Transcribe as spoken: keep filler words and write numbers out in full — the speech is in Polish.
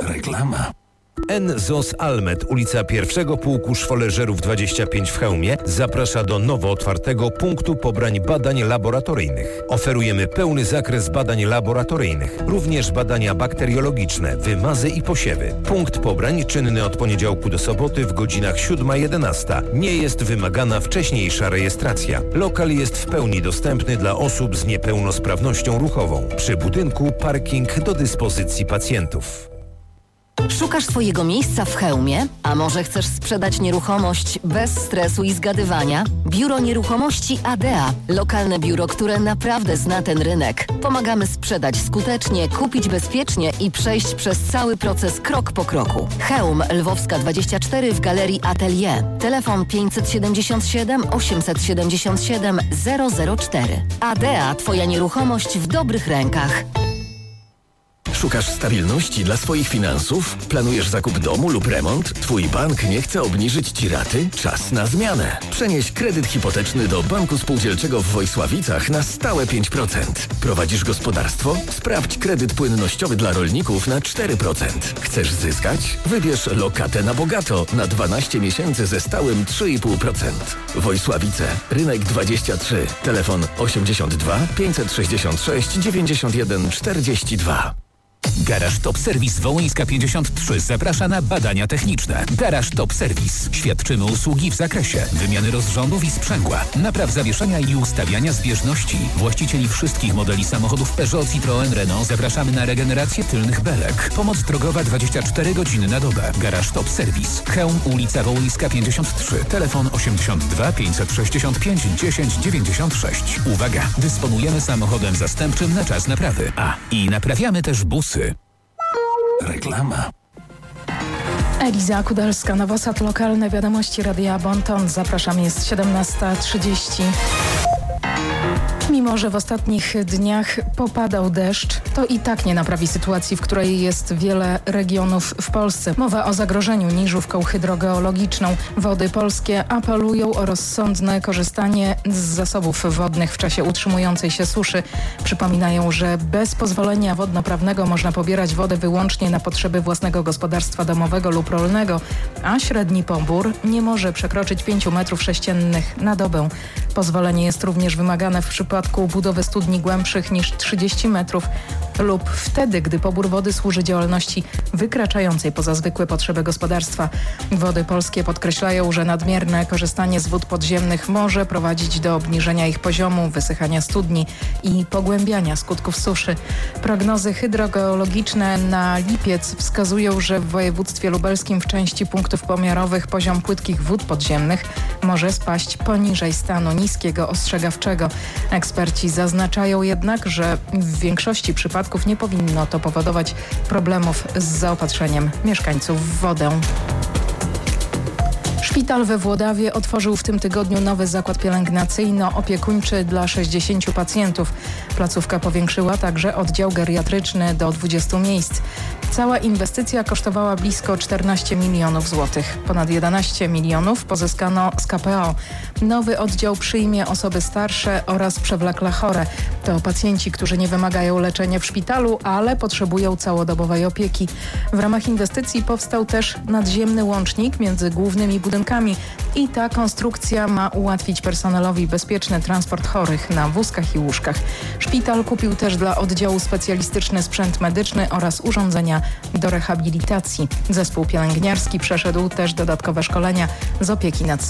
Reklama. N Z O S Almet, ulica Pierwszego Pułku Szwoleżerów dwadzieścia pięć w Chełmie, zaprasza do nowo otwartego punktu pobrań badań laboratoryjnych. Oferujemy pełny zakres badań laboratoryjnych, również badania bakteriologiczne, wymazy i posiewy. Punkt pobrań czynny od poniedziałku do soboty w godzinach siódma jedenasta. Nie jest wymagana wcześniejsza rejestracja. Lokal jest w pełni dostępny dla osób z niepełnosprawnością ruchową. Przy budynku parking do dyspozycji pacjentów. Szukasz swojego miejsca w Chełmie? A może chcesz sprzedać nieruchomość bez stresu i zgadywania? Biuro Nieruchomości Adea. Lokalne biuro, które naprawdę zna ten rynek. Pomagamy sprzedać skutecznie, kupić bezpiecznie i przejść przez cały proces krok po kroku. Chełm, Lwowska dwadzieścia cztery w Galerii Atelier. Telefon pięćset siedemdziesiąt siedem osiemset siedemdziesiąt siedem zero zero cztery. Adea, Twoja nieruchomość w dobrych rękach. Szukasz stabilności dla swoich finansów? Planujesz zakup domu lub remont? Twój bank nie chce obniżyć Ci raty? Czas na zmianę. Przenieś kredyt hipoteczny do Banku Spółdzielczego w Wojsławicach na stałe pięć procent. Prowadzisz gospodarstwo? Sprawdź kredyt płynnościowy dla rolników na cztery procent. Chcesz zyskać? Wybierz lokatę na bogato na dwanaście miesięcy ze stałym trzy i pół procent. Wojsławice, Rynek dwadzieścia trzy, telefon osiemdziesiąt dwa pięćset sześćdziesiąt sześć dziewięćdziesiąt jeden czterdzieści dwa. Garaż Top Service Wołyńska pięćdziesiąt trzy zaprasza na badania techniczne. Garaż Top Service. Świadczymy usługi w zakresie wymiany rozrządów i sprzęgła, napraw zawieszenia i ustawiania zbieżności. Właścicieli wszystkich modeli samochodów Peugeot, Citroën, Renault zapraszamy na regenerację tylnych belek. Pomoc drogowa dwadzieścia cztery godziny na dobę. Garaż Top Service. Chełm, ulica Wołyńska pięćdziesiąt trzy. Telefon osiemdziesiąt dwa pięćset sześćdziesiąt pięć dziesięć dziewięćdziesiąt sześć. Uwaga! Dysponujemy samochodem zastępczym na czas naprawy. A i naprawiamy też busy. Reklama. Eliza Kudelska, Nowosad, lokalne wiadomości Radia Bonton. Zapraszam, jest siedemnasta trzydzieści. Mimo że w ostatnich dniach popadał deszcz, to i tak nie naprawi sytuacji, w której jest wiele regionów w Polsce. Mowa o zagrożeniu niżówką hydrogeologiczną. Wody Polskie apelują o rozsądne korzystanie z zasobów wodnych w czasie utrzymującej się suszy. Przypominają, że bez pozwolenia wodnoprawnego można pobierać wodę wyłącznie na potrzeby własnego gospodarstwa domowego lub rolnego, a średni pobór nie może przekroczyć pięciu metrów sześciennych na dobę. Pozwolenie jest również wymagane w przypadku budowy studni głębszych niż trzydzieści metrów lub wtedy, gdy pobór wody służy działalności wykraczającej poza zwykłe potrzeby gospodarstwa. Wody Polskie podkreślają, że nadmierne korzystanie z wód podziemnych może prowadzić do obniżenia ich poziomu, wysychania studni i pogłębiania skutków suszy. Prognozy hydrogeologiczne na lipiec wskazują, że w województwie lubelskim w części punktów pomiarowych poziom płytkich wód podziemnych może spaść poniżej stanu niskiego ostrzegawczego. Eksperci zaznaczają jednak, że w większości przypadków nie powinno to powodować problemów z zaopatrzeniem mieszkańców w wodę. Szpital we Włodawie otworzył w tym tygodniu nowy zakład pielęgnacyjno-opiekuńczy dla sześćdziesięciu pacjentów. Placówka powiększyła także oddział geriatryczny do dwudziestu miejsc. Cała inwestycja kosztowała blisko czternaście milionów złotych. Ponad jedenaście milionów pozyskano z K P O. Nowy oddział przyjmie osoby starsze oraz przewlekle chore. To pacjenci, którzy nie wymagają leczenia w szpitalu, ale potrzebują całodobowej opieki. W ramach inwestycji powstał też nadziemny łącznik między głównymi budynkami i ta konstrukcja ma ułatwić personelowi bezpieczny transport chorych na wózkach i łóżkach. Szpital kupił też dla oddziału specjalistyczny sprzęt medyczny oraz urządzenia do rehabilitacji. Zespół pielęgniarski przeszedł też dodatkowe szkolenia z opieki nad